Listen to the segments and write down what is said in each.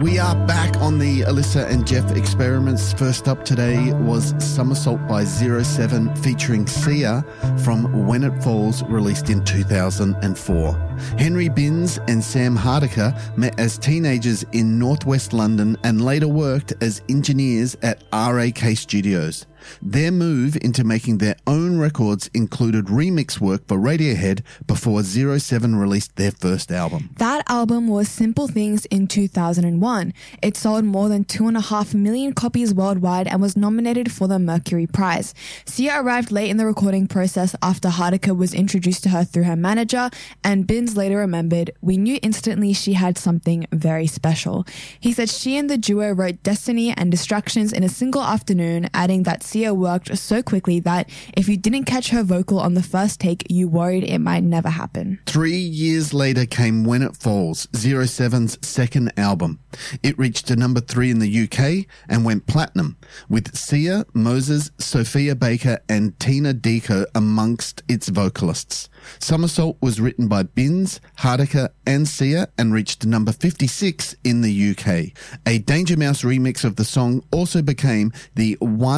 We are back on the Alyssa and Jeff experiments. First up today was Somersault by 07 featuring Sia from When It Falls, released in 2004. Henry Binns and Sam Hardiker met as teenagers in northwest London and later worked as engineers at RAK Studios. Their move into making their own records included remix work for Radiohead before 07 released their first album. That album was Simple Things in 2001. It sold more than 2.5 million copies worldwide and was nominated for the Mercury Prize. Sia arrived late in the recording process after Hardiker was introduced to her through her manager, and Binns later remembered, "We knew instantly she had something very special." He said she and the duo wrote Destiny and Distractions in a single afternoon, adding that Sia worked so quickly that if you didn't catch her vocal on the first take, you worried it might never happen. 3 years later came When It Falls, 07's second album. It reached a number 3 in the UK and went platinum, with Sia, Moses, Sophia Baker and Tina Deco amongst its vocalists. Somersault was written by Binns, Hardiker and Sia and reached number 56 in the UK. A Danger Mouse remix of the song also became the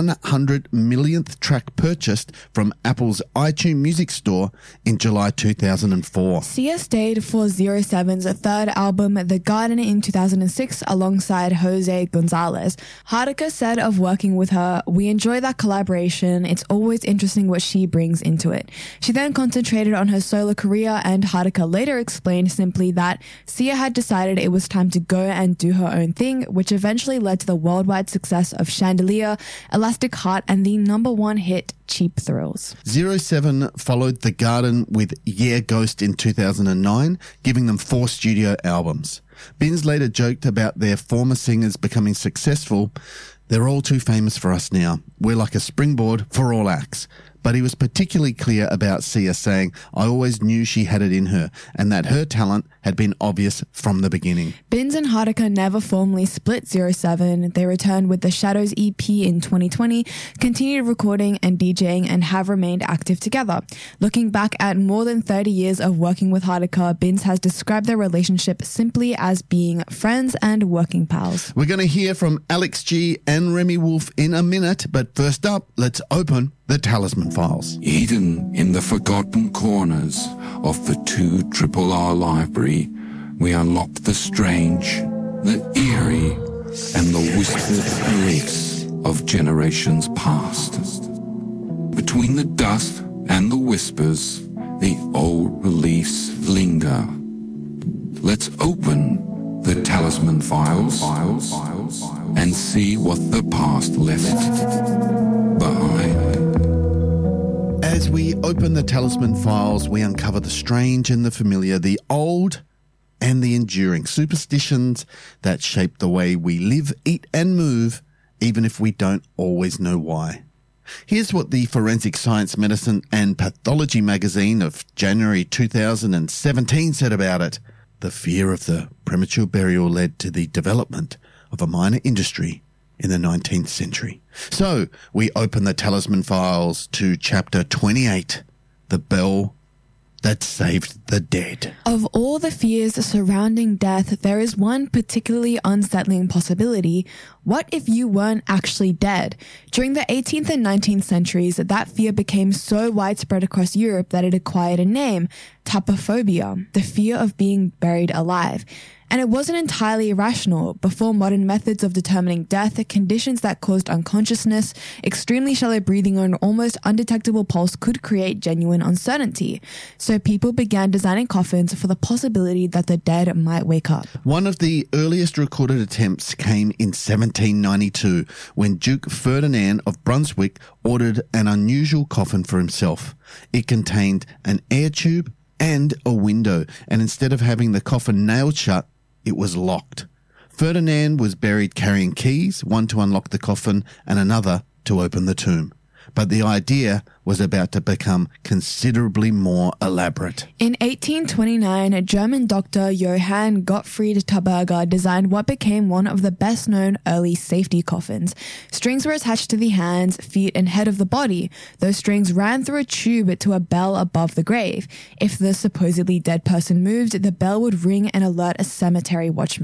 100 millionth track purchased from Apple's iTunes Music Store in July 2004. Sia stayed for 07's third album, The Garden, in 2006 alongside Jose Gonzalez. Hardiker said of working with her, "We enjoy that collaboration. It's always interesting what she brings into it." She then concentrated on her solo career, and Hardiker later explained simply that Sia had decided it was time to go and do her own thing, which eventually led to the worldwide success of Chandelier, Elastic Heart, and the number 1 hit Cheap Thrills. 07 followed The Garden with Yeah Ghost in 2009, giving them 4 studio albums. Binns later joked about their former singers becoming successful. "They're all too famous for us now. We're like a springboard for all acts." But he was particularly clear about Sia, saying, "I always knew she had it in her and that her talent had been obvious from the beginning." Binns and Hardiker never formally split 07. They returned with the Shadows EP in 2020, continued recording and DJing, and have remained active together. Looking back at more than 30 years of working with Hardiker, Binns has described their relationship simply as being friends and working pals. We're going to hear from Alex G and Remy Wolf in a minute, but first up, let's open the Talisman Files. Hidden in the forgotten corners of the 2RRR library, we unlock the strange, the eerie, and the whispered beliefs of generations past. Between the dust and the whispers, the old beliefs linger. Let's open the Talisman Files and see what the past left behind. As we open the Talisman Files, we uncover the strange and the familiar, the old and the enduring superstitions that shape the way we live, eat and move, even if we don't always know why. Here's what the Forensic Science, Medicine and Pathology magazine of January 2017 said about it. The fear of the premature burial led to the development of a minor industry in the 19th century. So we open the Talisman Files to chapter 28, The Bell That Saved the Dead. Of all the fears surrounding death, there is one particularly unsettling possibility. What if you weren't actually dead? During the 18th and 19th centuries, that fear became so widespread across Europe that it acquired a name, tapophobia, the fear of being buried alive. And it wasn't entirely irrational. Before modern methods of determining death, conditions that caused unconsciousness, extremely shallow breathing, or an almost undetectable pulse could create genuine uncertainty. So people began designing coffins for the possibility that the dead might wake up. One of the earliest recorded attempts came in 1792 when Duke Ferdinand of Brunswick ordered an unusual coffin for himself. It contained an air tube and a window, and instead of having the coffin nailed shut, it was locked. Ferdinand was buried carrying keys, one to unlock the coffin and another to open the tomb. But the idea was about to become considerably more elaborate. In 1829, a German doctor, Johann Gottfried Taberger, designed what became one of the best-known early safety coffins. Strings were attached to the hands, feet, and head of the body. Those strings ran through a tube to a bell above the grave. If the supposedly dead person moved, the bell would ring and alert a cemetery watchman.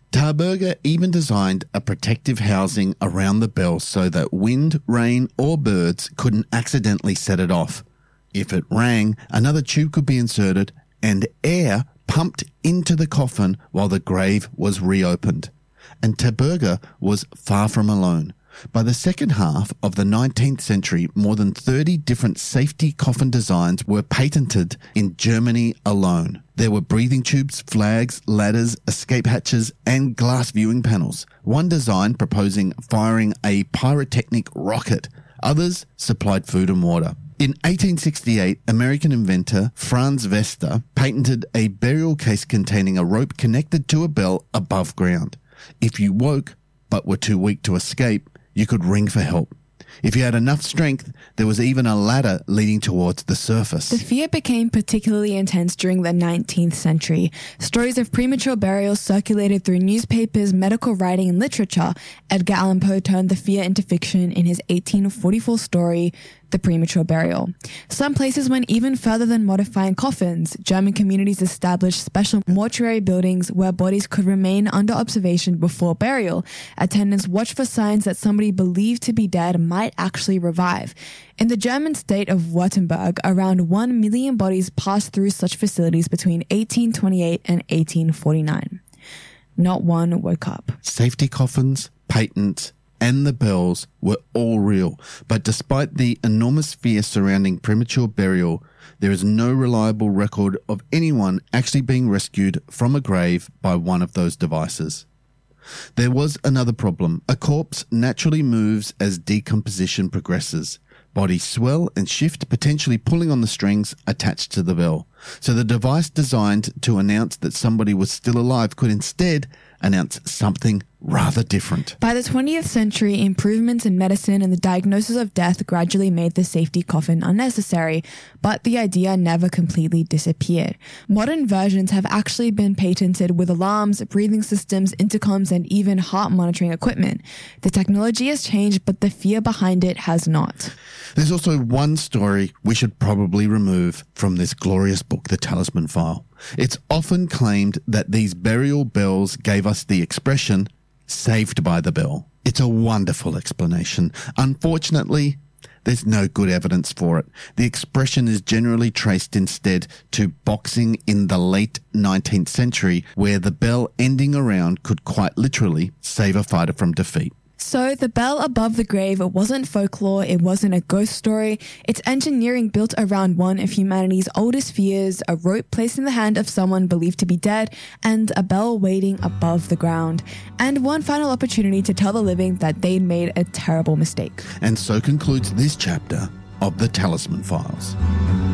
Tarburger even designed a protective housing around the bell so that wind, rain, or birds couldn't accidentally set it off. If it rang, another tube could be inserted and air pumped into the coffin while the grave was reopened. And Tarburger was far from alone. By the second half of the 19th century, more than 30 different safety coffin designs were patented in Germany alone. There were breathing tubes, flags, ladders, escape hatches, and glass viewing panels. One design proposing firing a pyrotechnic rocket. Others supplied food and water. In 1868, American inventor Franz Vester patented a burial case containing a rope connected to a bell above ground. If you woke but were too weak to escape, you could ring for help. If you had enough strength, there was even a ladder leading towards the surface. The fear became particularly intense during the 19th century. Stories of premature burials circulated through newspapers, medical writing, and literature. Edgar Allan Poe turned the fear into fiction in his 1844 story, The Premature Burial. Some places went even further than modifying coffins. German communities established special mortuary buildings where bodies could remain under observation before burial. Attendants watched for signs that somebody believed to be dead might actually revive. In the German state of Württemberg, around 1 million bodies passed through such facilities between 1828 and 1849. Not one woke up. Safety coffins, patents, and the bells were all real, but despite the enormous fear surrounding premature burial, there is no reliable record of anyone actually being rescued from a grave by one of those devices. There was another problem. A corpse naturally moves as decomposition progresses. Bodies swell and shift, potentially pulling on the strings attached to the bell. So the device designed to announce that somebody was still alive could instead announce something rather different. By the 20th century, improvements in medicine and the diagnosis of death gradually made the safety coffin unnecessary, but the idea never completely disappeared. Modern versions have actually been patented with alarms, breathing systems, intercoms, and even heart monitoring equipment. The technology has changed, but the fear behind it has not. There's also one story we should probably remove from this glorious book, The Talisman File. It's often claimed that these burial bells gave us the expression, saved by the bell. It's a wonderful explanation. Unfortunately, there's no good evidence for it. The expression is generally traced instead to boxing in the late 19th century, where the bell ending a round could quite literally save a fighter from defeat. So the bell above the grave wasn't folklore, it wasn't a ghost story. It's engineering built around one of humanity's oldest fears, a rope placed in the hand of someone believed to be dead, and a bell waiting above the ground. And one final opportunity to tell the living that they'd made a terrible mistake. And so concludes this chapter of The Talisman Files.